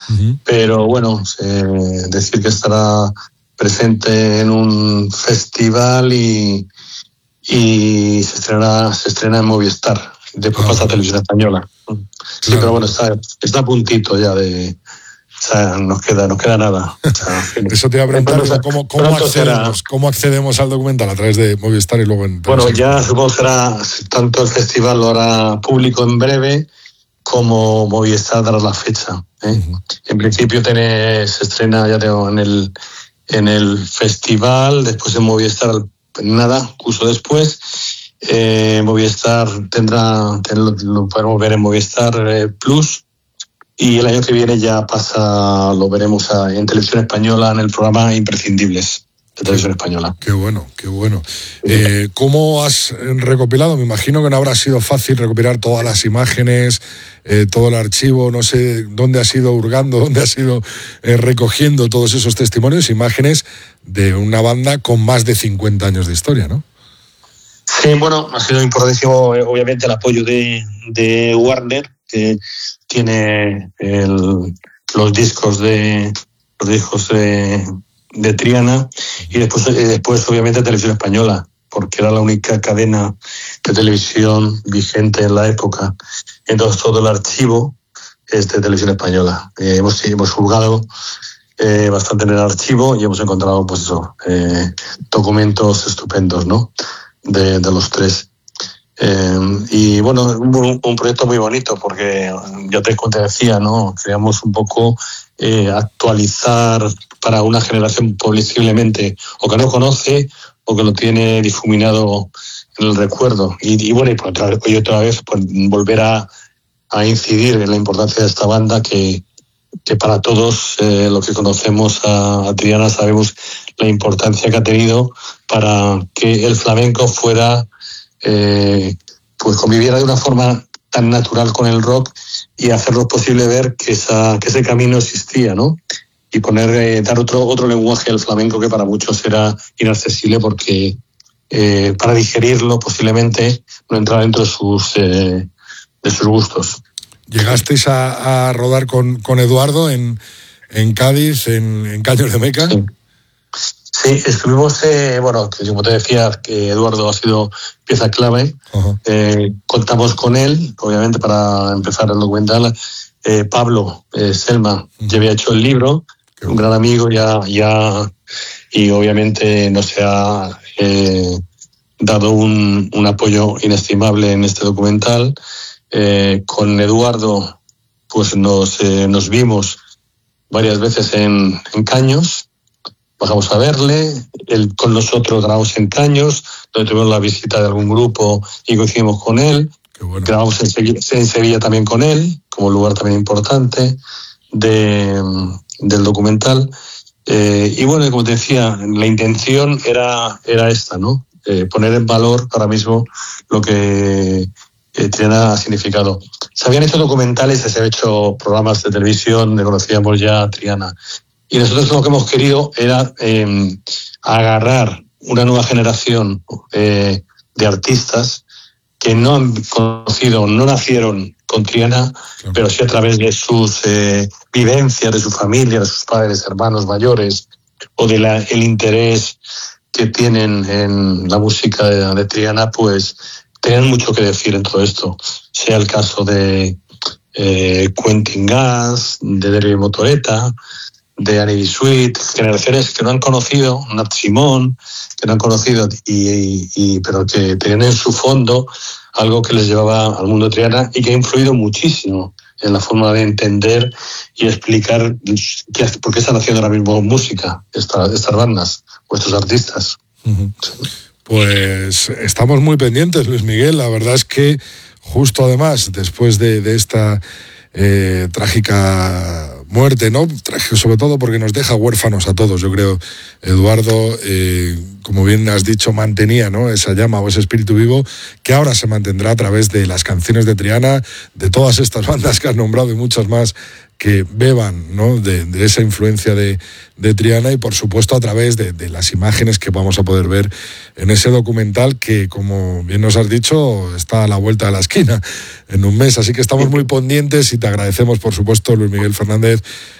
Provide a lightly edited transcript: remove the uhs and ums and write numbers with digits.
pero bueno, decir que estará presente en un festival y se estrena en Movistar, después pasa a Televisión Española. Sí, pero bueno, está a puntito ya de... O sea, nos queda nada. O sea, eso te iba a preguntar, ¿cómo accedemos al documental? ¿A través de Movistar y luego en Bueno, ya supongo que será, tanto el festival lo hará público en breve, como Movistar dará la fecha. En principio se estrena, ya tengo, en el festival, después en Movistar, nada, justo después. Movistar lo podemos ver en Movistar Plus, y el año que viene ya lo veremos en Televisión Española, en el programa Imprescindibles de Televisión Española. Qué bueno. ¿Cómo has recopilado? Me imagino que no habrá sido fácil recopilar todas las imágenes, todo el archivo, no sé dónde has ido hurgando, dónde has ido recogiendo todos esos testimonios, imágenes de una banda con más de 50 años de historia, ¿no? Sí, bueno, ha sido importantísimo, obviamente, el apoyo de Warner, que tiene los discos de Triana, y después obviamente Televisión Española, porque era la única cadena de televisión vigente en la época. Entonces todo el archivo es de Televisión Española. Hemos hurgado bastante en el archivo y hemos encontrado documentos estupendos, ¿no? De los tres. Y bueno, un proyecto muy bonito, porque yo te decía, ¿no? Queríamos un poco actualizar para una generación posiblemente o que no conoce o que lo tiene difuminado en el recuerdo. Y bueno, y otra vez pues, volver a incidir en la importancia de esta banda que para todos los que conocemos a Triana sabemos la importancia que ha tenido para que el flamenco fuera... pues conviviera de una forma tan natural con el rock y hacerlo posible ver que ese camino existía, ¿no? Y dar otro lenguaje al flamenco que para muchos era inaccesible, porque para digerirlo posiblemente no entraba dentro de sus gustos. ¿Llegasteis a rodar con Eduardo en Cádiz, en Caños de Meca? Sí, estuvimos, como te decía, que Eduardo ha sido pieza clave. Contamos con él, obviamente, para empezar el documental. Pablo Selma ya había hecho el libro, un gran amigo y obviamente nos ha dado un apoyo inestimable en este documental. Con Eduardo pues nos vimos varias veces en Caños. Bajamos a verle, él con nosotros grabamos en Caños, donde tuvimos la visita de algún grupo y coincidimos con él. Bueno. Grabamos en Sevilla también con él, como lugar también importante del documental. Y bueno, como te decía, la intención era esta, ¿no? Poner en valor ahora mismo lo que Triana ha significado. Se habían hecho documentales, se habían hecho programas de televisión, conocíamos ya a Triana. Y nosotros lo que hemos querido era agarrar una nueva generación de artistas que no han conocido, no nacieron con Triana, pero sí a través de sus vivencias, de su familia, de sus padres, hermanos mayores, o el interés que tienen en la música de Triana, pues tenían mucho que decir en todo esto. Sea el caso de Quentin Gas, de Derby Motoreta, de Annie Sweet, generaciones que no han conocido, Nat Simón, que no han conocido, pero que tenían en su fondo algo que les llevaba al mundo de Triana y que ha influido muchísimo en la forma de entender y explicar por qué están haciendo ahora mismo música estas bandas o estos artistas. Pues estamos muy pendientes, Luis Miguel. La verdad es que justo además, después de esta trágica muerte, ¿no? Trágico sobre todo porque nos deja huérfanos a todos, yo creo. Eduardo, como bien has dicho, mantenía, ¿no?, esa llama o ese espíritu vivo que ahora se mantendrá a través de las canciones de Triana, de todas estas bandas que has nombrado y muchas más que beban, ¿no?, de esa influencia de Triana, y por supuesto a través de las imágenes que vamos a poder ver en ese documental que, como bien nos has dicho, está a la vuelta de la esquina en un mes. Así que estamos muy pendientes y te agradecemos, por supuesto, Luis Miguel Fernández,